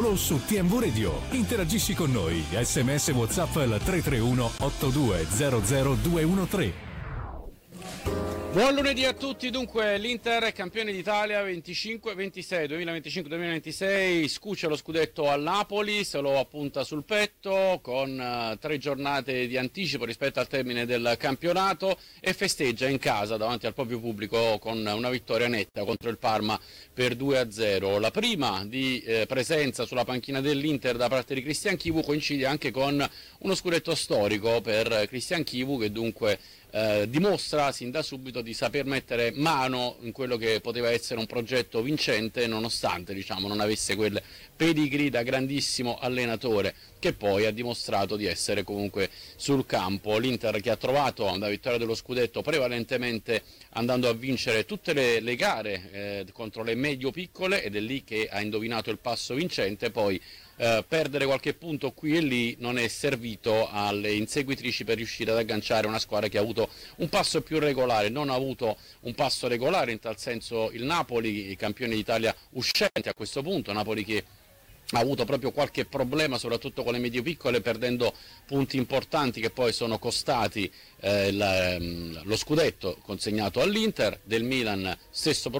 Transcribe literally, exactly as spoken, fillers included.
solo su T M V Radio. Interagisci con noi. Sms WhatsApp al tre tre uno otto due zero zero due uno tre. Buon lunedì a tutti. Dunque l'Inter è campione d'Italia venticinque ventisei duemilaventicinque duemilaventisei, scuccia lo scudetto al Napoli, se lo appunta sul petto con uh, tre giornate di anticipo rispetto al termine del campionato e festeggia in casa davanti al proprio pubblico con una vittoria netta contro il Parma per due a zero. La prima di eh, presenza sulla panchina dell'Inter da parte di Cristian Chivu coincide anche con uno scudetto storico per Cristian Chivu, che dunque Eh, dimostra sin da subito di saper mettere mano in quello che poteva essere un progetto vincente, nonostante diciamo non avesse quel pedigree da grandissimo allenatore che poi ha dimostrato di essere comunque sul campo. L'Inter che ha trovato la vittoria dello scudetto prevalentemente andando a vincere tutte le, le gare eh, contro le medio-piccole, ed è lì che ha indovinato il passo vincente. Poi Eh, perdere qualche punto qui e lì non è servito alle inseguitrici per riuscire ad agganciare una squadra che ha avuto un passo più regolare. Non ha avuto un passo regolare in tal senso il Napoli, campione d'Italia uscente a questo punto, Napoli che ha avuto proprio qualche problema soprattutto con le medie piccole, perdendo punti importanti che poi sono costati eh, la, lo scudetto consegnato all'Inter. Del Milan stesso problema.